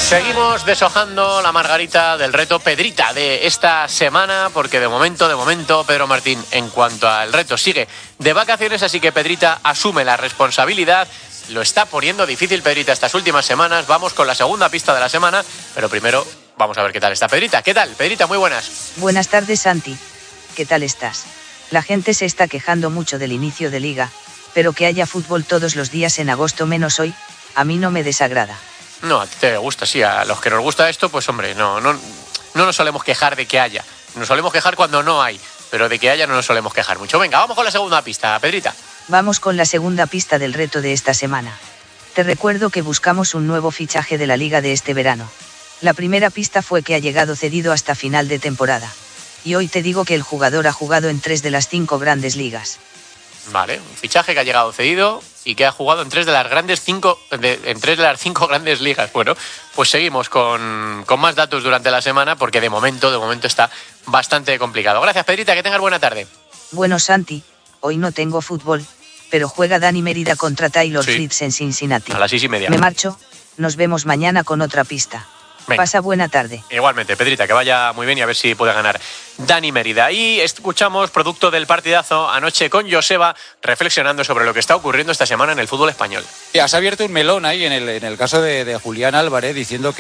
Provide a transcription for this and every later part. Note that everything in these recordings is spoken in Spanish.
Seguimos deshojando la margarita del reto Pedrita de esta semana, porque de momento, Pedro Martín, en cuanto al reto, sigue de vacaciones, así que Pedrita asume la responsabilidad. Lo está poniendo difícil Pedrita estas últimas semanas. Vamos con la segunda pista de la semana, pero primero vamos a ver qué tal está Pedrita. ¿Qué tal, Pedrita? Muy buenas. Buenas tardes, Santi. ¿Qué tal estás? La gente se está quejando mucho del inicio de liga, pero que haya fútbol todos los días en agosto menos hoy, a mí no me desagrada. No, a ti te gusta, sí. A los que nos gusta esto, pues hombre, no nos solemos quejar de que haya. Nos solemos quejar cuando no hay, pero de que haya no nos solemos quejar mucho. Venga, vamos con la segunda pista, Pedrita. Vamos con la segunda pista del reto de esta semana. Te recuerdo que buscamos un nuevo fichaje de la liga de este verano. La primera pista fue que ha llegado cedido hasta final de temporada. Y hoy te digo que el jugador ha jugado en 3 de las 5 grandes ligas. Vale, un fichaje que ha llegado cedido y que ha jugado en 3 de las 5 grandes ligas. Bueno, pues seguimos con más datos durante la semana, porque de momento está bastante complicado. Gracias, Pedrita, que tengas buena tarde. Bueno, Santi, hoy no tengo fútbol, pero juega Dani Mérida contra Taylor Fritz en Cincinnati. A las 6:30. Me marcho, nos vemos mañana con otra pista. Venga. Pasa buena tarde. Igualmente, Pedrita, que vaya muy bien y a ver si puede ganar Dani Mérida. Y escuchamos, producto del partidazo anoche con Joseba, reflexionando sobre lo que está ocurriendo esta semana en el fútbol español. Has abierto un melón ahí en el caso de Julián Álvarez, diciendo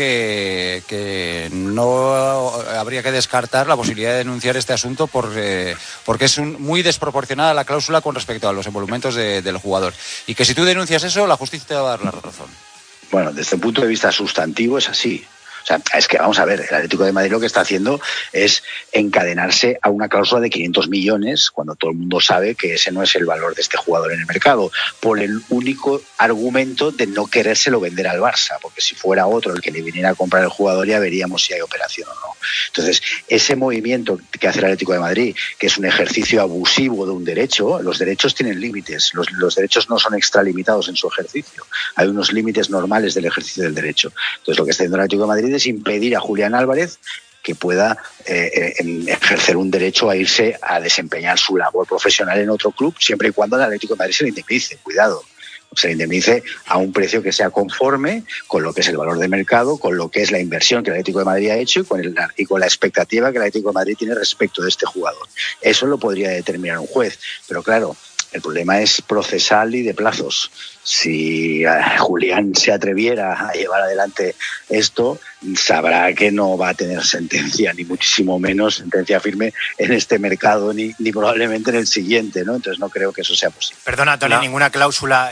que no habría que descartar la posibilidad de denunciar este asunto porque es muy desproporcionada la cláusula con respecto a los emolumentos del jugador. Y que si tú denuncias eso, la justicia te va a dar la razón. Bueno, desde el punto de vista sustantivo es así. O sea, es que vamos a ver, el Atlético de Madrid lo que está haciendo es encadenarse a una cláusula de 500 millones cuando todo el mundo sabe que ese no es el valor de este jugador en el mercado, por el único argumento de no querérselo vender al Barça, porque si fuera otro el que le viniera a comprar el jugador ya veríamos si hay operación o no. Entonces, ese movimiento que hace el Atlético de Madrid, que es un ejercicio abusivo de un derecho, los derechos tienen límites, los derechos no son extralimitados en su ejercicio, hay unos límites normales del ejercicio del derecho. Entonces, lo que está haciendo el Atlético de Madrid es impedir a Julián Álvarez que pueda ejercer un derecho a irse a desempeñar su labor profesional en otro club, siempre y cuando el Atlético de Madrid se le indemnice, cuidado, se le indemnice a un precio que sea conforme con lo que es el valor de mercado, con lo que es la inversión que el Atlético de Madrid ha hecho y con la expectativa que el Atlético de Madrid tiene respecto de este jugador. Eso lo podría determinar un juez, pero claro, el problema es procesal y de plazos. Si Julián se atreviera a llevar adelante esto, sabrá que no va a tener sentencia, ni muchísimo menos sentencia firme en este mercado, ni probablemente en el siguiente, ¿no? Entonces no creo que eso sea posible. Perdona, Tony, ninguna cláusula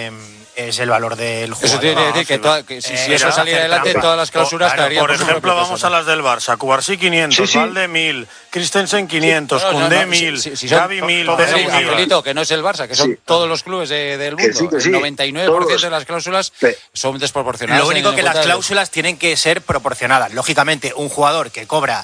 es el valor del jugador. Eso tiene que decir que si eso saliera adelante, todas las cláusulas caerían. Por ejemplo, vamos a las del Barça. Cubarsí 500, sí. Valde 1000, Christensen 500, Koundé 1000, Xavi 1000, Pedri 1000. Que no es el Barça, que son todos los clubes del mundo. Que sí. El 99% de las cláusulas son desproporcionadas. Lo único que las cláusulas tienen que ser proporcionadas. Lógicamente, un jugador que cobra,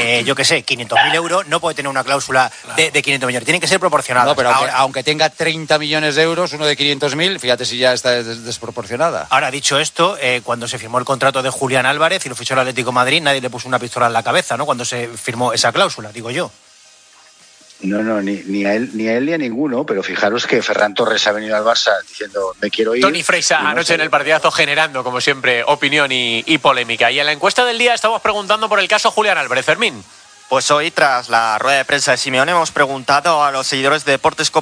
500.000 euros, no puede tener una cláusula de 500 millones. Tienen que ser proporcionadas. No, pero aunque tenga 30 millones de euros, uno de 500.000, fíjate si ya está desproporcionada. Ahora, dicho esto, cuando se firmó el contrato de Julián Álvarez y lo fichó el Atlético de Madrid, nadie le puso una pistola en la cabeza, ¿no? Cuando se firmó esa cláusula, digo yo. No, ni a él ni a ninguno, pero fijaros que Ferran Torres ha venido al Barça diciendo me quiero ir. Toni Freixa anoche en el partidazo generando, como siempre, opinión y polémica. Y en la encuesta del día estamos preguntando por el caso Julián Álvarez. Fermín. Pues hoy, tras la rueda de prensa de Simeone, hemos preguntado a los seguidores de Deportes